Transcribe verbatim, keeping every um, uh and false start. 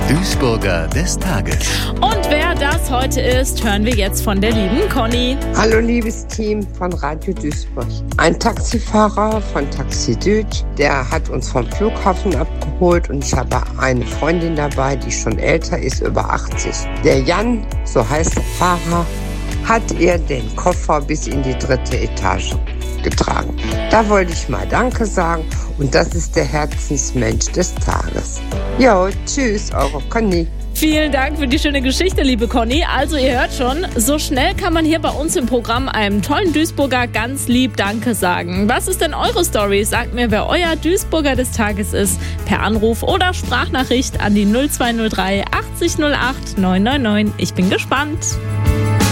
Duisburger des Tages. Und wer das heute ist, hören wir jetzt von der lieben Conny. Hallo liebes Team von Radio Duisburg. Ein Taxifahrer von Taxi Süd, der hat uns vom Flughafen abgeholt und ich habe eine Freundin dabei, die schon älter ist, über achtzig. Der Jan, so heißt der Fahrer, hat ihr den Koffer bis in die dritte Etage getragen. Da wollte ich mal Danke sagen und das ist der Herzensmensch des Tages. Jo, tschüss, eure Conny. Vielen Dank für die schöne Geschichte, liebe Conny. Also ihr hört schon, so schnell kann man hier bei uns im Programm einem tollen Duisburger ganz lieb Danke sagen. Was ist denn eure Story? Sagt mir, wer euer Duisburger des Tages ist, per Anruf oder Sprachnachricht an die null zwei null drei achtzig null acht neun neun neun. Ich bin gespannt.